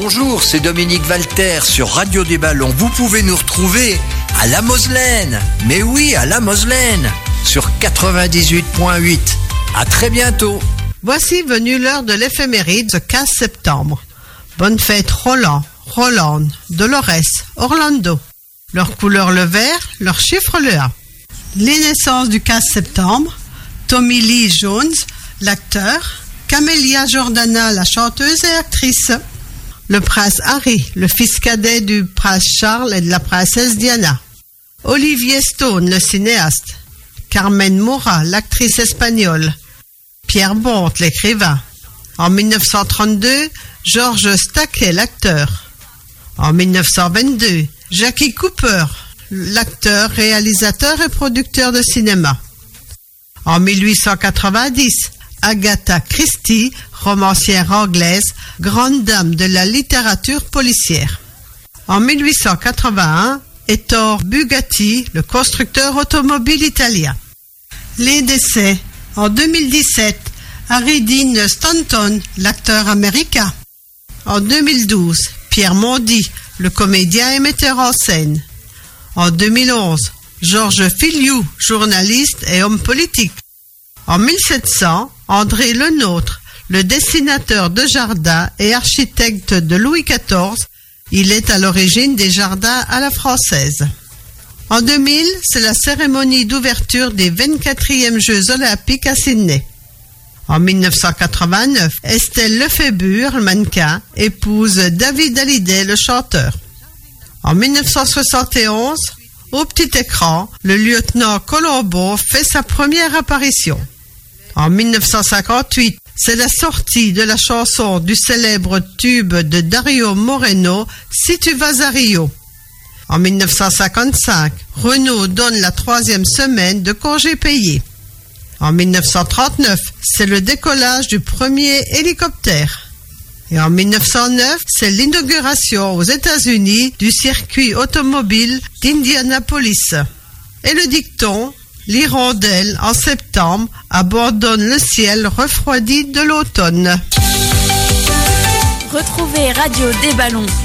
Bonjour, c'est Dominique Walter sur Radio des Ballons. Vous pouvez nous retrouver à La Moselaine. Mais oui, à La Moselaine, sur 98.8. À très bientôt. Voici venue l'heure de l'éphéméride, ce 15 septembre. Bonne fête Roland, Rolande, Dolores, Orlando. Leur couleur le vert, leur chiffre le 1. Les naissances du 15 septembre, Tommy Lee Jones, l'acteur, Camélia Jordana, la chanteuse et actrice, le prince Harry, le fils cadet du prince Charles et de la princesse Diana, Olivier Stone, le cinéaste, Carmen Maura, l'actrice espagnole, Pierre Bonte, l'écrivain. En 1932, George Stackey, l'acteur. En 1922, Jackie Cooper, l'acteur, réalisateur et producteur de cinéma. En 1890, Agatha Christie, romancière anglaise, grande dame de la littérature policière. En 1881, Ettore Bugatti, le constructeur automobile italien. Les décès. En 2017, Harry Dean Stanton, l'acteur américain. En 2012, Pierre Mondy, le comédien et metteur en scène. En 2011, Georges Filiou, journaliste et homme politique. En 1700, André Lenôtre, le dessinateur de jardins et architecte de Louis XIV, il est à l'origine des jardins à la française. En 2000, c'est la cérémonie d'ouverture des 24e Jeux olympiques à Sydney. En 1989, Estelle Lefébure, le mannequin, épouse David Hallyday, le chanteur. En 1971, au petit écran, le lieutenant Colombo fait sa première apparition. En 1958, c'est la sortie de la chanson du célèbre tube de Dario Moreno, Si tu vas à Rio. En 1955, Renault donne la 3e semaine de congé payé. En 1939, c'est le décollage du premier hélicoptère. Et en 1909, c'est l'inauguration aux États-Unis du circuit automobile d'Indianapolis. Et le dicton, l'hirondelle en septembre abandonne le ciel refroidi de l'automne. Retrouvez Radio des Ballons